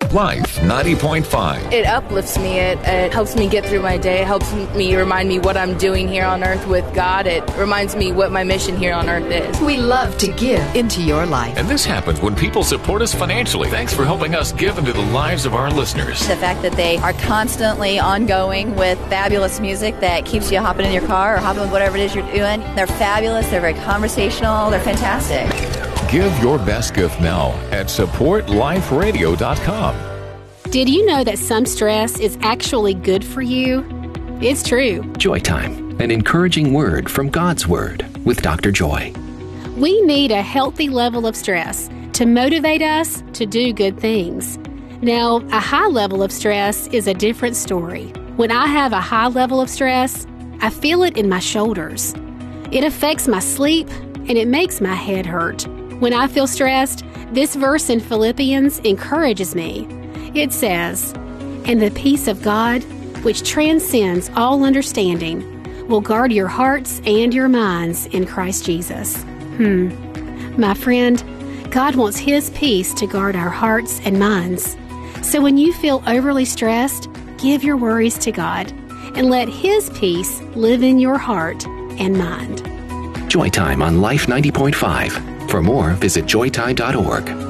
Life 90.5. It uplifts me. It helps me get through my day. It helps me remind me what I'm doing here on earth with God. It reminds me what my mission here on earth is. We love to give into your life. And this happens when people support us financially. Thanks for helping us give into the lives of our listeners. The fact that they are constantly ongoing with fabulous music that keeps you hopping in your car or hopping with whatever it is you're doing. They're fabulous. They're very conversational. They're fantastic. Give your best gift now at supportliferadio.com. Did you know that some stress is actually good for you? It's true. Joy Time, an encouraging word from God's Word with Dr. Joy. We need a healthy level of stress to motivate us to do good things. Now, a high level of stress is a different story. When I have a high level of stress, I feel it in my shoulders. It affects my sleep and it makes my head hurt. When I feel stressed, this verse in Philippians encourages me. It says, "And the peace of God, which transcends all understanding, will guard your hearts and your minds in Christ Jesus." My friend, God wants His peace to guard our hearts and minds. So when you feel overly stressed, give your worries to God and let His peace live in your heart and mind. Joy Time on Life 90.5. For more, visit joytime.org.